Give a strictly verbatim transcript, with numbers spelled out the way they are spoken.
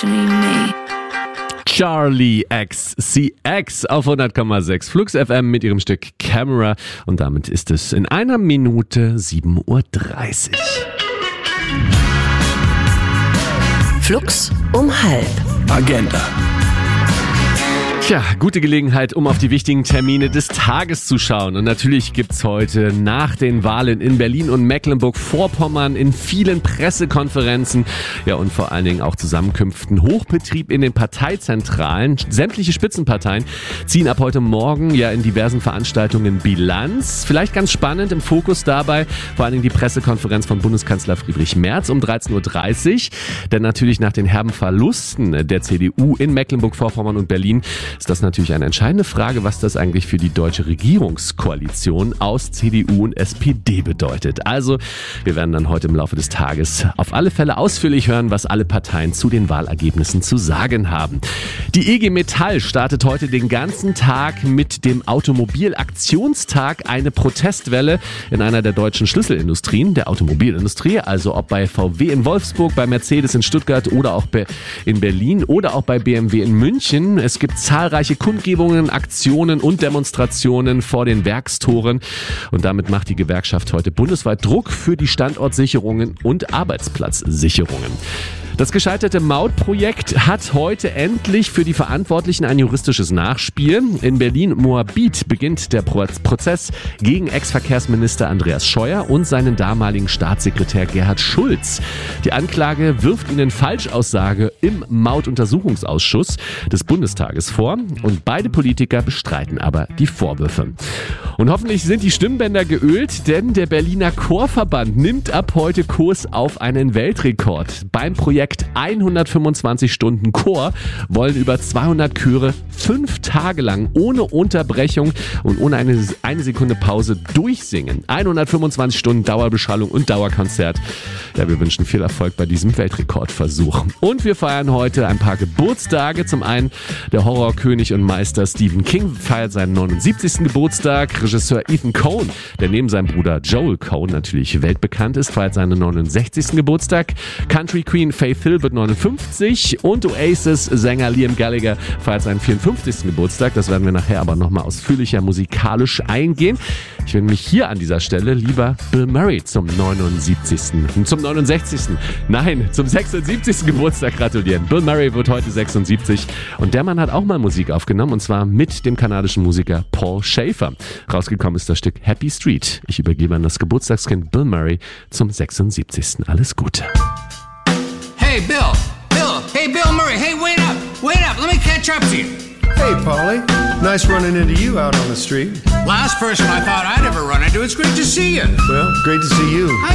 actually me. Charlie X C X auf hundert Komma sechs Flux F M mit ihrem Stück Camera. Und damit ist es in einer Minute sieben Uhr dreißig. Flux um halb. Agenda. Tja, gute Gelegenheit, um auf die wichtigen Termine des Tages zu schauen. Und natürlich gibt's heute nach den Wahlen in Berlin und Mecklenburg-Vorpommern in vielen Pressekonferenzen, ja und vor allen Dingen auch Zusammenkünften, Hochbetrieb in den Parteizentralen. Sämtliche Spitzenparteien ziehen ab heute Morgen ja in diversen Veranstaltungen Bilanz. Vielleicht ganz spannend im Fokus dabei vor allen Dingen die Pressekonferenz von Bundeskanzler Friedrich Merz um dreizehn Uhr dreißig. Denn natürlich nach den herben Verlusten der C D U in Mecklenburg-Vorpommern und Berlin ist das natürlich eine entscheidende Frage, was das eigentlich für die deutsche Regierungskoalition aus C D U und S P D bedeutet. Also, wir werden dann heute im Laufe des Tages auf alle Fälle ausführlich hören, was alle Parteien zu den Wahlergebnissen zu sagen haben. Die E G Metall startet heute den ganzen Tag mit dem Automobilaktionstag eine Protestwelle in einer der deutschen Schlüsselindustrien, der Automobilindustrie, also ob bei V W in Wolfsburg, bei Mercedes in Stuttgart oder auch in Berlin oder auch bei B M W in München. Es gibt zahlreiche Kundgebungen, Aktionen und Demonstrationen vor den Werkstoren. Und damit macht die Gewerkschaft heute bundesweit Druck für die Standortsicherungen und Arbeitsplatzsicherungen. Das gescheiterte Mautprojekt hat heute endlich für die Verantwortlichen ein juristisches Nachspiel. In Berlin-Moabit beginnt der Prozess gegen Ex-Verkehrsminister Andreas Scheuer und seinen damaligen Staatssekretär Gerhard Schulz. Die Anklage wirft ihnen Falschaussage im Mautuntersuchungsausschuss des Bundestages vor und beide Politiker bestreiten aber die Vorwürfe. Und hoffentlich sind die Stimmbänder geölt, denn der Berliner Chorverband nimmt ab heute Kurs auf einen Weltrekord. Beim Projekt hundertfünfundzwanzig Stunden Chor wollen über zweihundert Chöre fünf Tage lang ohne Unterbrechung und ohne eine, eine Sekunde Pause durchsingen. hundertfünfundzwanzig Stunden Dauerbeschallung und Dauerkonzert. Ja, wir wünschen viel Erfolg bei diesem Weltrekordversuch. Und wir feiern heute ein paar Geburtstage. Zum einen der Horrorkönig und Meister Stephen King feiert seinen neunundsiebzigsten Geburtstag. Regisseur Ethan Coen, der neben seinem Bruder Joel Coen natürlich weltbekannt ist, feiert seinen neunundsechzigsten Geburtstag. Country Queen Faith Hill wird neunundfünfzig und Oasis-Sänger Liam Gallagher feiert seinen vierundfünfzigsten Geburtstag. Das werden wir nachher aber nochmal ausführlicher musikalisch eingehen. Ich will mich hier an dieser Stelle lieber Bill Murray zum neunundsiebzigsten zum neunundsechzigsten Nein, zum sechsundsiebzigsten Geburtstag gratulieren. Bill Murray wird heute sechsundsiebzig und der Mann hat auch mal Musik aufgenommen und zwar mit dem kanadischen Musiker Paul Schaefer. Rausgekommen ist das Stück Happy Street. Ich übergebe an das Geburtstagskind Bill Murray zum sechsundsiebzigsten Alles Gute. Hey, Bill! Bill! Hey, Bill Murray! Hey, wait up! Wait up! Let me catch up to you! Hey, Paulie. Nice running into you out on the street. Last person I thought I'd ever run into. It's great to see you. Well, great to see you.